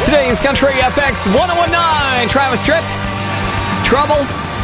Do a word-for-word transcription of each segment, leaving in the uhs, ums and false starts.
Today's Country F X one oh one point nine. Travis Tritt. Trouble.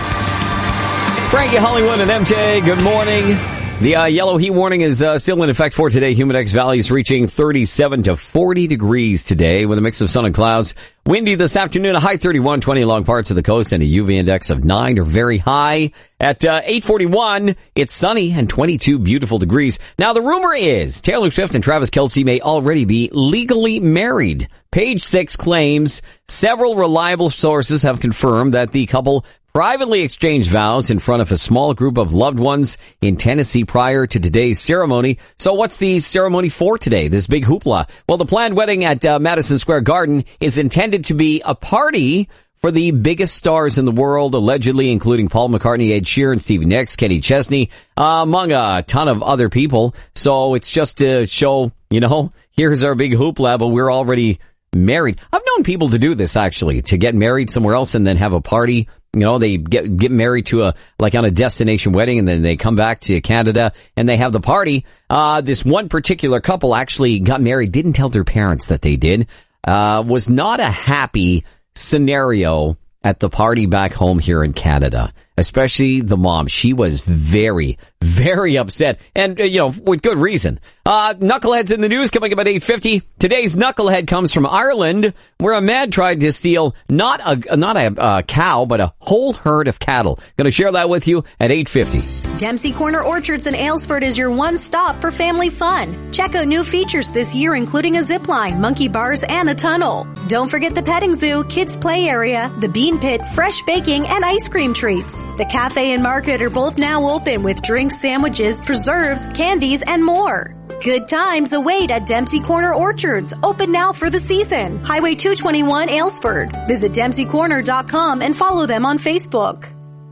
Frankie Hollywood and M J. Good morning. The uh, yellow heat warning is uh, still in effect for today. Humidex values reaching thirty-seven to forty degrees today with a mix of sun and clouds. Windy this afternoon, a high thirty-one, twenty along parts of the coast, and a U V index of nine or very high. At uh, eight forty-one, it's sunny and twenty-two beautiful degrees. Now, the rumor is Taylor Swift and Travis Kelce may already be legally married. Page Six claims several reliable sources have confirmed that the couple privately exchanged vows in front of a small group of loved ones in Tennessee prior to today's ceremony. So what's the ceremony for today, this big hoopla? Well, the planned wedding at uh, Madison Square Garden is intended to be a party for the biggest stars in the world, allegedly including Paul McCartney, Ed Sheeran, Stevie Nicks, Kenny Chesney, uh, among a ton of other people. So it's just to show, you know, here's our big hoopla, but we're already married. I've known people to do this, actually, to get married somewhere else and then have a party. You know, they get get married to a, like on a destination wedding, and then they come back to Canada and they have the party. Uh, this one particular couple actually got married, didn't tell their parents that they did. Uh, was not a happy scenario at the party back home here in Canada, especially the mom. She was very, very upset, and, uh, you know, with good reason. Uh, Knuckleheads in the news coming up at eight fifty. Today's Knucklehead comes from Ireland, where a man tried to steal not a, not a uh, cow, but a whole herd of cattle. Going to share that with you at eight fifty. Dempsey Corner Orchards in Aylesford is your one stop for family fun. Check out new features this year, including a zip line, monkey bars, and a tunnel. Don't forget the petting zoo, kids play area, the bean pit, fresh baking, and ice cream treats. The cafe and market are both now open with drinks, sandwiches, preserves, candies, and more. Good times await at Dempsey Corner Orchards, open now for the season. Highway two twenty-one, Aylesford. Visit dempsey corner dot com and follow them on Facebook.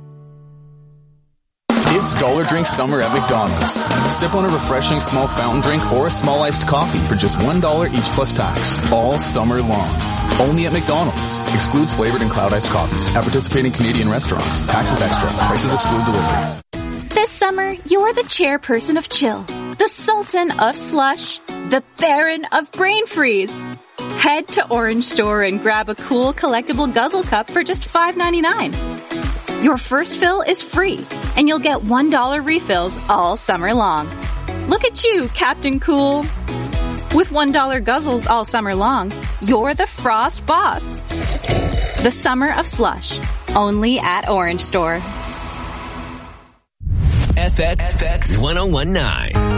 It's Dollar Drink Summer at McDonald's. Sip on a refreshing small fountain drink or a small iced coffee for just one dollar each plus tax, all summer long. Only at McDonald's. Excludes flavored and cloud iced coffees at participating Canadian restaurants. Taxes extra. Prices exclude delivery. This summer, you're the chairperson of chill, the sultan of slush, the baron of brain freeze. Head to Orange Store and grab a cool collectible guzzle cup for just five ninety-nine. Your first fill is free, and you'll get one dollar refills all summer long. Look at you, Captain Cool. With one dollar guzzles all summer long, you're the Frost Boss. The summer of slush, only at Orange Store. F X one oh one point nine.